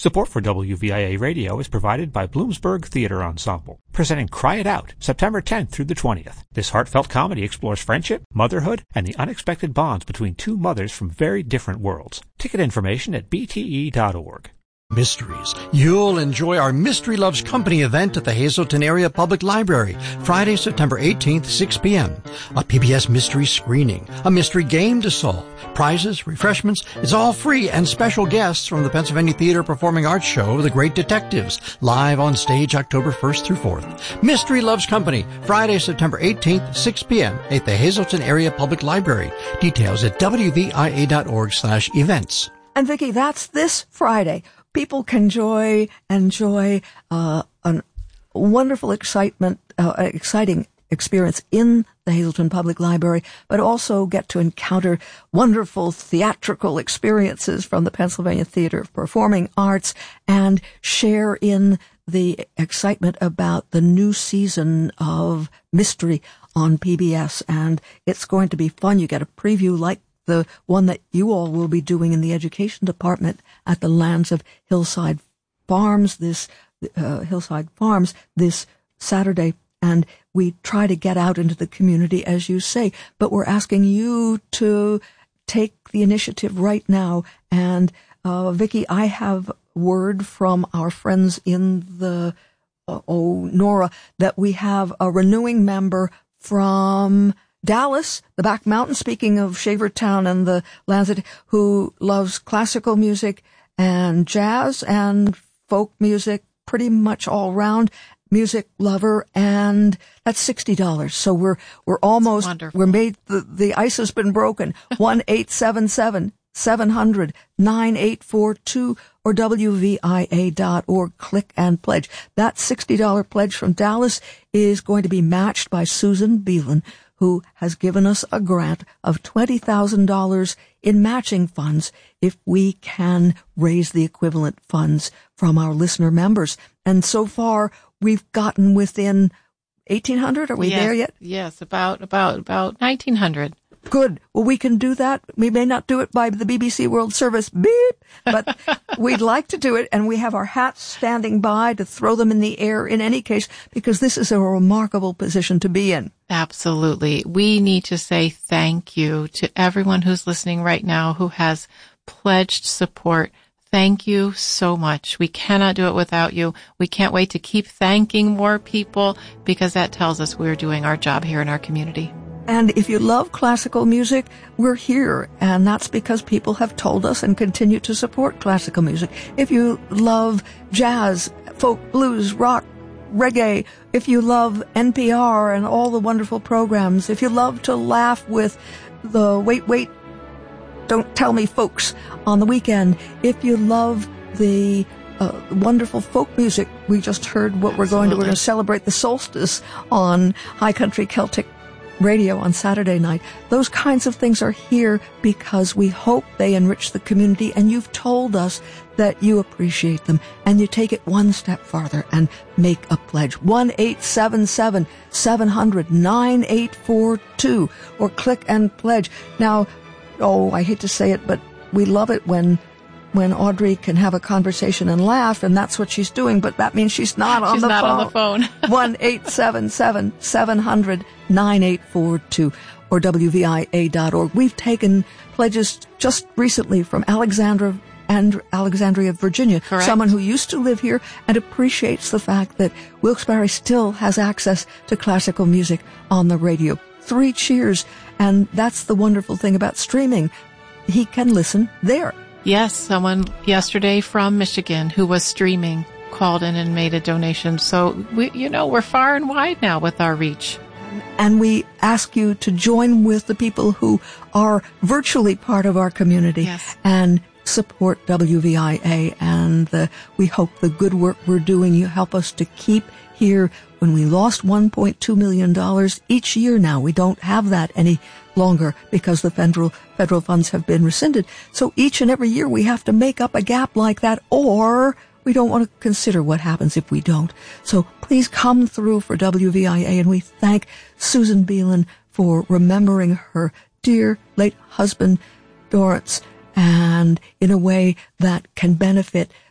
Support for WVIA Radio is provided by Bloomsburg Theater Ensemble, presenting Cry It Out, September 10th through the 20th. This heartfelt comedy explores friendship, motherhood, and the unexpected bonds between two mothers from very different worlds. Ticket information at bte.org. Mysteries. You'll enjoy our Mystery Loves Company event at the Hazleton Area Public Library, Friday, September 18th, 6 p.m. A PBS mystery screening, a mystery game to solve, prizes, refreshments. It's all free, and special guests from the Pennsylvania Theater Performing Arts Show, The Great Detectives, live on stage October 1st through 4th. Mystery Loves Company, Friday, September 18th, 6 p.m. at the Hazleton Area Public Library. Details at wvia.org/events. And Vicki, that's this Friday. People can enjoy a wonderful exciting experience in the Hazleton Public Library, but also get to encounter wonderful theatrical experiences from the Pennsylvania Theater of Performing Arts and share in the excitement about the new season of Mystery on PBS. And it's going to be fun. You get a preview like the one that you all will be doing in the education department at the lands of Hillside Farms this Saturday. And we try to get out into the community, as you say, but we're asking you to take the initiative right now. And Vicki, I have word from our friends in the Nora that we have a renewing member from Dallas, the Back Mountain, speaking of Shavertown and the Lancet, who loves classical music and jazz and folk music, pretty much all round music lover, and that's $60. So we're almost, we're made, the ice has been broken. 1-877-700-9842 or WVIA.org. Click and pledge. That $60 pledge from Dallas is going to be matched by Susan Beelan, who has given us a grant of $20,000 in matching funds if we can raise the equivalent funds from our listener members. And so far, we've gotten within 1,800. Are we there yet? Yes, about 1,900. Good. Well, we can do that. We may not do it by the BBC World Service, beep, but we'd like to do it, and we have our hats standing by to throw them in the air in any case, because this is a remarkable position to be in. Absolutely. We need to say thank you to everyone who's listening right now who has pledged support. Thank you so much. We cannot do it without you. We can't wait to keep thanking more people, because that tells us we're doing our job here in our community. And if you love classical music, we're here, and that's because people have told us and continue to support classical music. If you love jazz, folk, blues, rock, reggae, if you love NPR and all the wonderful programs, if you love to laugh with the Wait, Don't Tell Me folks on the weekend, if you love the wonderful folk music, we just heard what we're going to celebrate the solstice on High Country Celtic Radio on Saturday night. Those kinds of things are here because we hope they enrich the community, and you've told us that you appreciate them, and you take it one step farther and make a pledge. 1-877-700-9842 or click and pledge. Now, I hate to say it, but we love it when Audrey can have a conversation and laugh, and that's what she's doing, but that means she's not on the phone. 1-877-700-9842 or WVIA.org. We've taken pledges just recently from Alexandria, Virginia. Correct. Someone who used to live here and appreciates the fact that Wilkes-Barre still has access to classical music on the radio. 3 cheers, and that's the wonderful thing about streaming. He can listen there. Yes, someone yesterday from Michigan who was streaming called in and made a donation. So we're far and wide now with our reach. And we ask you to join with the people who are virtually part of our community and support WVIA. And we hope the good work we're doing, you help us to keep here. When we lost $1.2 million each year now, we don't have that any longer because the federal funds have been rescinded. So each and every year we have to make up a gap like that, or we don't want to consider what happens if we don't. So please come through for WVIA, and we thank Susan Beelan for remembering her dear late husband, Dorrance, and in a way that can benefit